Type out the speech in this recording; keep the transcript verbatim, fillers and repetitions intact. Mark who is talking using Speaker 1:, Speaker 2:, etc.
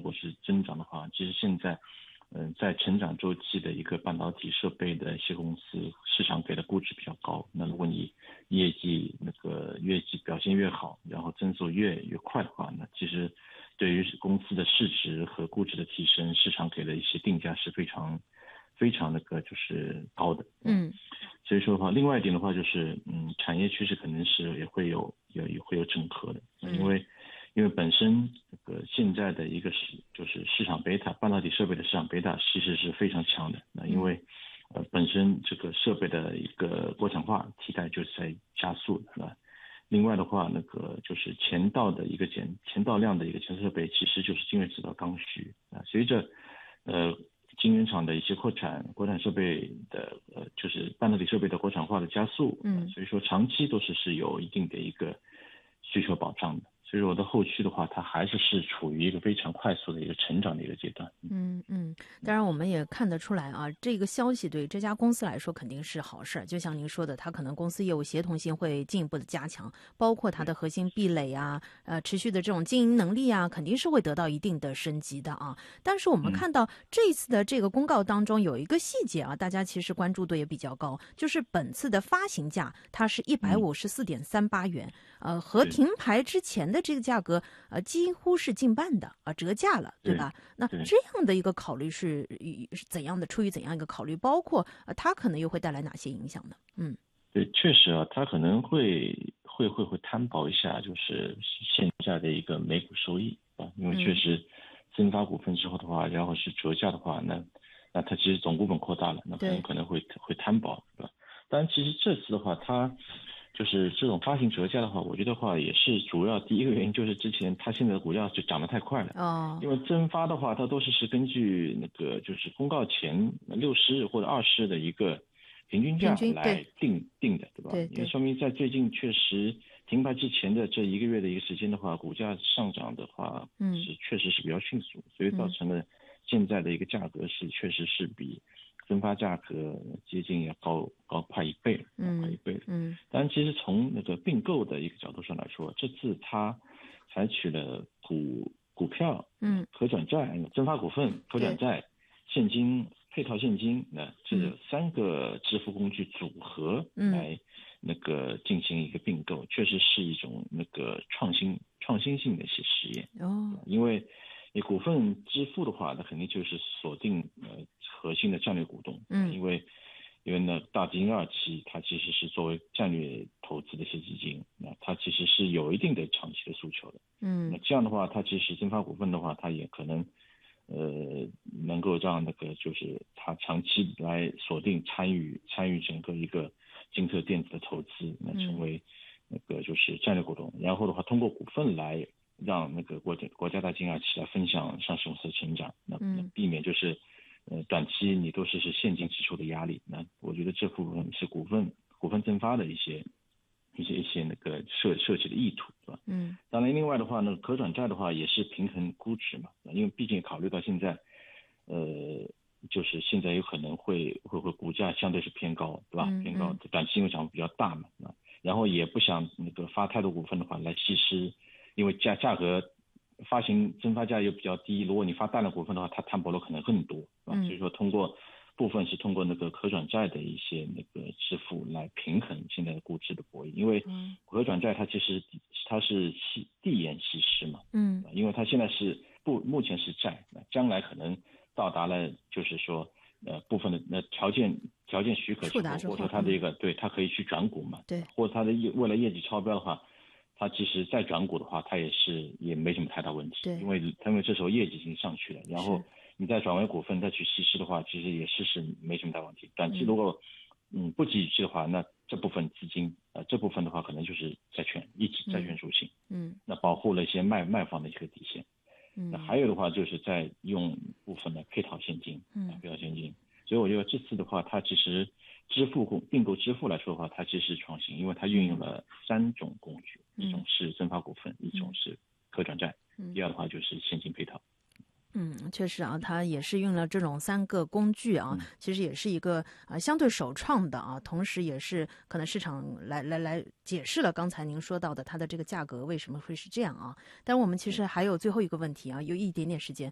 Speaker 1: 果是增长的话，其实现在嗯、呃，在成长周期的一个半导体设备的一些公司，市场给的估值比较高。那如果你业绩那个业绩表现越好，然后增速越越快的话，那其实对于公司的市值和估值的提升，市场给的一些定价是非常非常那个就是高的。
Speaker 2: 嗯，
Speaker 1: 所以说的话，另外一点的话就是，嗯，产业趋势可能是也会有有也会有整合的，因为因为本身这个现在的一个市就是市场贝塔，半导体设备的市场贝塔其实是非常强的。那因为呃本身这个设备的一个国产化替代就是在加速的，是吧？另外的话，那个就是前道的一个检前道量的一个检测设备，其实就是晶圆制造刚需啊。随着呃晶圆厂的一些扩产，国产设备的呃就是半导体设备的国产化的加速，嗯，所以说长期都是是有一定的一个需求保障的。所以说的后续的话，它还是是处于一个非常快速的一个成长的一个阶段。
Speaker 2: 嗯嗯，当然我们也看得出来啊，这个消息对这家公司来说肯定是好事。就像您说的，它可能公司业务协同性会进一步的加强，包括它的核心壁垒啊，呃，持续的这种经营能力啊，肯定是会得到一定的升级的啊。但是我们看到这一次的这个公告当中有一个细节啊，大家其实关注度也比较高，就是本次的发行价它是一百五十四点三八元，呃，和停牌之前的这个价格呃几乎是近半的啊，折价了，对吧？那这样的一个考虑是是怎样的？出于怎样一个考虑？包括呃，它可能又会带来哪些影响呢？嗯，
Speaker 1: 对，确实啊，它可能会会会会摊薄一下，就是现在的一个每股收益啊，因为确实增发股份之后的话，然后是折价的话，那那它其实总股本扩大了，那很可能会会摊薄，对吧？当然，其实这次的话，它就是这种发行折价的话，我觉得话也是主要第一个原因就是之前它现在的股价就涨得太快了。
Speaker 2: 哦，
Speaker 1: 因为增发的话，它都是是根据那个就是公告前六十日或者二十日的一个平均价来定定的，对吧？
Speaker 2: 对，
Speaker 1: 也说明在最近确实停牌之前的这一个月的一个时间的话，股价上涨的话，嗯，是确实是比较迅速，所以造成了现在的一个价格是确实是比增发价格接近要高高快一倍了，嗯，快一倍了。嗯，当然，其实从那个并购的一个角度上来说，这次它采取了股股票、嗯，可转债、增发股份、可转债、现金、配套现金，那这三个支付工具组合来那个进行一个并购，确实是一种那个创新创新性的一些实验。哦，因为你股份支付的话，那肯定就是锁定呃核心的战略股东，嗯，因为因为呢大基金二期它其实是作为战略投资的一些基金，那它其实是有一定的长期的诉求的，嗯，那这样的话，它其实增发股份的话，它也可能呃能够让那个就是它长期来锁定参与参与整个一个晶特电子的投资，那成为那个就是战略股东，然后的话通过股份来让那个国家国家大基金二期来分享上市公司的成长，那避免就是呃短期你都是是现金支出的压力。那我觉得这部分是股份股份增发的一些一些一些那个设设计的意图，是吧？嗯，当然另外的话呢，可转债的话也是平衡估值嘛，因为毕竟考虑到现在呃就是现在有可能会会会股价相对是偏高，对吧？偏高，短期因为涨幅比较大嘛，然后也不想那个发太多股份的话来稀释。因为价价格发行增发价又比较低，如果你发大量股份的话，它摊薄的可能更多，啊，所以说通过部分是通过那个可转债的一些那个支付来平衡现在的估值的博弈，因为可转债它其实它是系递延稀释嘛，嗯，因为它现在是不目前是债，将来可能到达了就是说呃部分的那条件条件许可之后，或者说它的一个、嗯、对它可以去转股嘛，
Speaker 2: 对，
Speaker 1: 或者它的未来业绩超标的话。它其实再转股的话，它也是也没什么太大问题，因为它因为这时候业绩已经上去了，然后你再转为股份再去稀释的话，其实也是是没什么大问题。短期如果嗯不给予的话，那这部分资金呃这部分的话可能就是债券一级债券属性，嗯，那保护了一些卖卖方的一个底线，嗯，那还有的话就是在用部分的配套现金，嗯，配套现金，所以我觉得这次的话，它其实。支付并购支付来说的话，它其实是创新，因为它运用了三种工具，嗯、一种是增发股份，嗯、一种是可转债，嗯、第二的话就是现金配套。
Speaker 2: 嗯，确实啊，它也是用了这种三个工具啊，嗯、其实也是一个啊、呃、相对首创的啊，同时也是可能市场来来来解释了刚才您说到的它的这个价格为什么会是这样啊。但我们其实还有最后一个问题啊，有一点点时间，